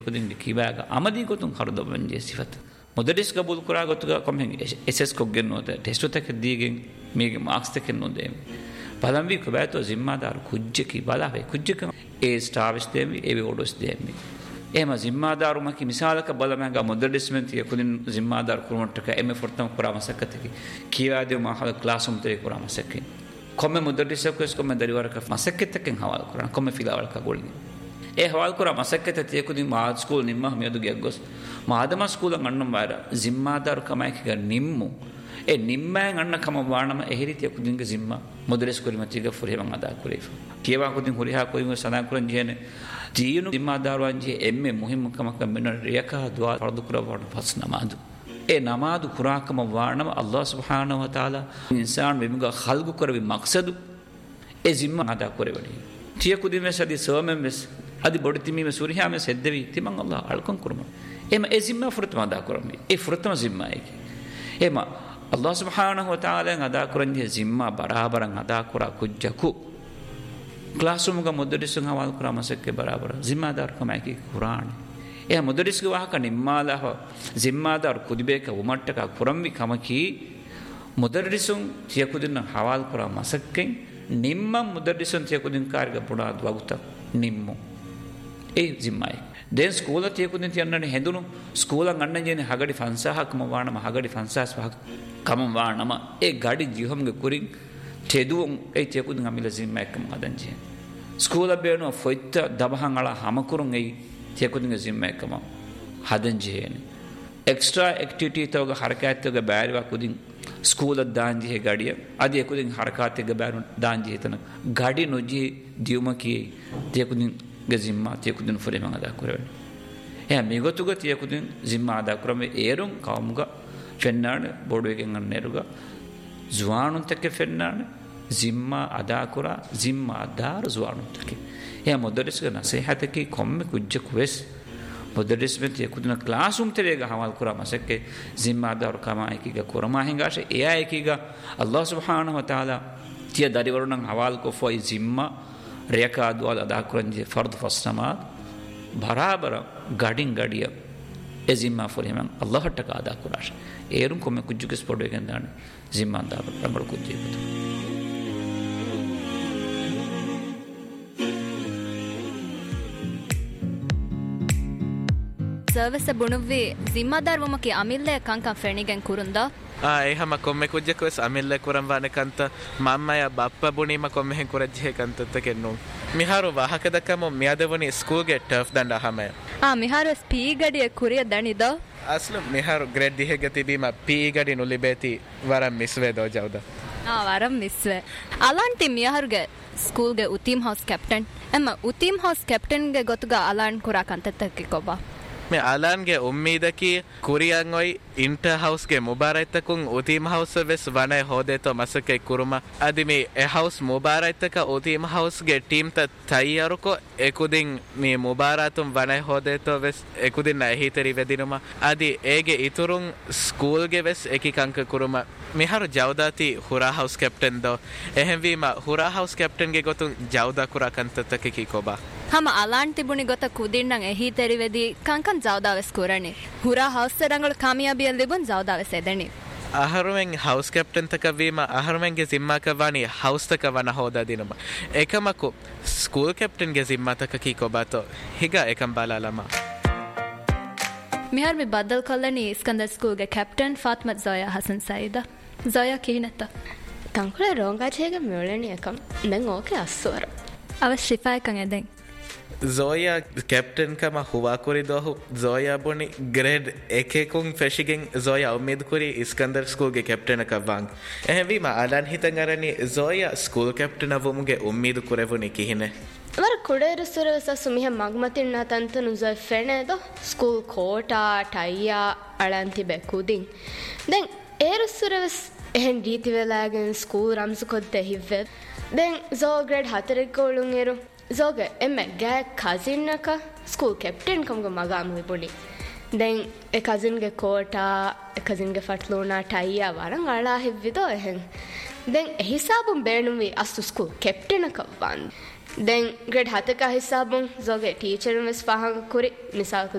Kudin Kibaga, Amadi Gotun Hardovan Jesifat. Moderis Kabul Kuragotuga coming SS Kogeno, the Testotaka digging, making marks taken no them. Palambi Kubato Zimadar Kujiki Balave, Kujika, a starvish them, a odos them. Emma Zimadar Maki Misalaka Balamanga, Moderisment, Yakudin Zimadar Kurmataka, Emma Fortam Kuramasakati, Kia de Mahal classroom te Kuramasaki. Come Moderisacus, come the river of Masaketaking Hawal, come Filavalka Golden. ඒ හවල් කරා මසක්කත තියකුදී මාත් school නිම්ම මියදු ගියගොස් මාදම school අන්න බාර जिम्मादार කමයි කිය නිම්මු ඒ නිම්මෙන් අන්න කම වානම එහිරි තියකුදීගේ जिम्मा මොදරස් කුරි මතිග ෆුරේවන් අදා කුරේ කියවා කුදින් හුරිහා කුරිම සදා කුරන් ජීනේ ජීනු जिम्मादार වංජී එම්මේ මුහිම් කමක මෙන්න රියකා දුආ ෆර්දු කුරා වඩ පස් නමාදු ඒ නමාදු කුරාකම වානම අල්ලාහ් සුබ්හානහු වතාලා ඉන්සාන් වෙමුග ඛල්ගු කරවි මක්සදු ඒ जिम्मा අදා කුරේ වඩි තියකුදී මෙසදී සෝමෙන් මෙස් අදි බොඩතිමීම සූරියාම සෙද්දවි තිමන් අල්ලාහ් අල්කම් කරම එම ඒ जिम्मा ෆුරතම අදා කරමි ඒ ෆුරතම जिम्मा එකි එම අල්ලාහ් සුබ්හානහු වතාලා අදා කරන්නේ जिम्मा බරාබරන් අදා කරා කුජ්ජකු ක්ලාස්රූම් ග මුදරිසුන් හවල් කරා මසක්කේ බරාබර जिम्मादार කමයි කුරාන එහ මුදරිස් ග වහක නිම්මාලහ जिम्मादार කුදිබේක උමට්ටක කුරම්වි කමකි මුදරිසුන් තියකුදින හවල් කරා මසක්කෙන් නිම්ම මුදරිසුන් තියකුදින කාර්ග පුඩා වගුත නිම්මු ඒ जिम्माයි දැන් ස්කෝල තියකුදින් තියන්නනේ හැදුණු ස්කෝලන් අන්න ජනේ හගඩි ෆන්සහක්ම වානම හගඩි ෆන්සස් වහක් කම වානම ඒ ගඩි ජීවම්ගේ කුරින් තෙදුම් ඒ තියකුදින් අමිල जिम्माයක්ම හදන්ජේ ස්කෝල බේනෝ ෆොයිත්ත දබහන් අල හමකුරුන් ඒ තියකුදින්ගේ जिम्माයක්ම හදන්ජේ එක්ස්ට්‍රා ඇක්ටිවිටි තවග හරකායත්වග බෑරිවා කුදින් ස්කෝල දාන්ජේ ගඩිය අද යකුදින් හරකාත්වග බෑරු දාන්ජේ තන ගඩි නොජී දියුමකී තියකුදින් जिम्मा තියකුදින් ෆරේමන් අදා කරවන එයා මේගොතුග තියකුදින් जिम्मा අදා කරම ඒරුම් කවමුග ෆෙන්නාන බෝඩුවකින් අන්නේරුග ජුවානුන් තක ෆෙන්නාන जिम्मा අදා කරා जिम्मा අදාර ජුවානුන් තක එයා මොදරිස්ග නසීහතකි කොම්මෙ කුජ්ජ කුවෙස් මොදරිස් මෙ තියකුදින ක්ලාස්රූම් තෙරේග හවල් කරා මසක්කේ जिम्मा අදාර කමායිකිග කරමා හිඟාෂ එයා එකීග අල්ලාහ් සුබ්හානහු වතාලා තිය දරිවරුණන් හවල් කොෆොයි जिम्मा රියකා දුවල් අදා කරන්නේ ෆර්ද් ෆස්නමා බරාබර ගඩින් ගඩිය ඒ जिम्मा ෆොරිමන් අල්ලාහට කාදා කුරාෂ ඒරුම් කොම කුජුකස් පොඩ එකෙන් දාන जिम्मा දා රඹල කුජේපත සර්විස් බුණුවේ जिम्मादार වමකේ අමිල්ලේ කංකම් ෆෙනිගෙන් කුරුන්දා එහෙම කොම්මෙ කුජ්ජකවස් අමිල්ල කුරම් වනකන්ත මම්මය බප්ප බුණීම කොම්මෙන් කුරජ්ජේ කන්තත කෙන්නු මිහාරු වාහක දකම මියදවනි ස්කූල් ගෙ ටර්ෆ් දණ්ඩ හමය මිහාරු ස්පී ගඩිය කුරිය දණිද අස්ල මිහාරු ග්‍රේඩ් දිහෙ ගතිබීම පී ගඩි නුලිබේති වරම් මිස්වේ දෝ ජවද වරම් මිස්වේ අලන්ටි මිහාරුගේ ස්කූල් ගෙ උතීම් හවුස් කැප්ටන් එම උතීම් හවුස් කැප්ටන් ගෙ ගොතුග අලන් කුරා කන්තත කිකොබා මේ අලන්ගේ උම්මීදකි කුරියන් ඔයි ඉන්ටර් හවුස්ගේ මුබාරයිතකුන් උතීම හවුස් වෙස් වනයි හොදේතෝ මසකේ කුරුම අදි මේ ඒ හවුස් මුබාරයිතක උතීම හවුස්ගේ ටීම් ත තයියරුකෝ එකුදින් මේ මුබාරාතුම් වනයි හොදේතෝ වෙස් එකුදින් නැහිතරි වෙදිනුම අදි ඒගේ ඉතුරුන් ස්කූල්ගේ වෙස් එකිකංක කුරුම මිහරු ජවදාති හුරා හවුස් කැප්ටන් දෝ එහෙන්වීම හුරා හවුස් කැප්ටන්ගේ ගොතුන් ජවදා කුරා කන්තතක කිකොබා හම අලාන් තිබුණි ගොත කුදින්නම් එහි තෙරිවෙදී කංකන් ජවදාවෙස් කුරණි හුරා හවුස් තරංගල කාමියාබිය ලිබුන් ජවදාවෙස් එදෙනි අහරුවෙන් හවුස් කැප්ටන් තක වීම අහරුවෙන්ගේ जिम्मा කවණි හවුස් තක වන හොදා දිනම එකමකු ස්කූල් කැප්ටන්ගේ जिम्मा තක කීකොබතෝ හිග එකම් බලාලම මිහර් මේ බදල් කල්ලනි ඉස්කන්දර් ස්කූල්ගේ කැප්ටන් ෆාත්මත් ජෝයා හසන් සයිදා ජෝයා කීනත තංකුල රෝංගාචේගේ මෙවලනි එකම් දැන් ඕකේ අස්සවර අව ශිෆායකන් එදෙන් Zoya captain kama huwa kuri dohu Zoya boni grade ekekun feshigen Zoya umid kuri Iskandar school ge captain ka wang ehvi ma alan hitangarani Zoya school captain avumuge umid kurevuni kihine war kuderu surasa sumiha magmatinna tantanu zoy fene do school kota taiya alanti bekudin den eru suravas ehen diti velagen school ramsu kodde hivve den zo grade 4 kolun eru zoge emme ga cousin naka school captain kamga magam libuni den e cousin ge kota e cousin ge fatlona taiya waran ala hivvido ehen den hisabun beenumi astu school captain ka wan den grade 7 ka hisabun zoge teacher mes fahan kuri misal